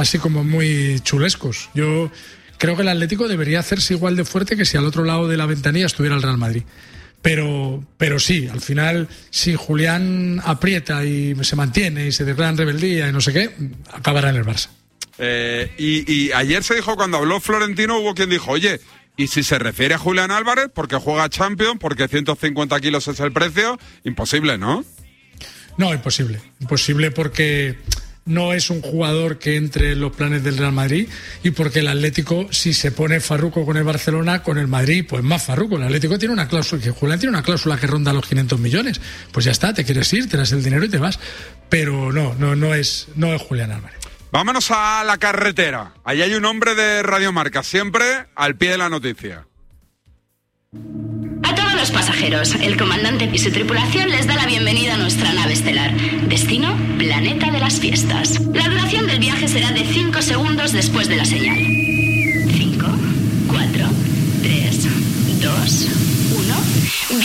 así como muy chulescos. Yo creo que el Atlético debería hacerse igual de fuerte que si al otro lado de la ventanilla estuviera el Real Madrid. Pero sí, al final, si Julián aprieta y se mantiene y se declara en rebeldía y no sé qué, acabará en el Barça. Y ayer se dijo, cuando habló Florentino, hubo quien dijo, oye, y si se refiere a Julián Álvarez, porque juega Champions, porque 150 kilos es el precio, imposible, ¿no? No, imposible porque no es un jugador que entre en los planes del Real Madrid, y porque el Atlético, si se pone farruco con el Barcelona, con el Madrid, pues más farruco. El Atlético tiene una cláusula, que Julián tiene una cláusula que ronda los 500 millones. Pues ya está, te quieres ir, te das el dinero y te vas. Pero no es Julián Álvarez. Vámonos a la carretera. Allí hay un hombre de Radio Marca, siempre al pie de la noticia. A todos los pasajeros, el comandante y su tripulación les da la bienvenida a nuestra nave estelar. Destino, Planeta de las Fiestas. La duración del viaje será de 5 segundos después de la señal. 5, 4, 3, 2...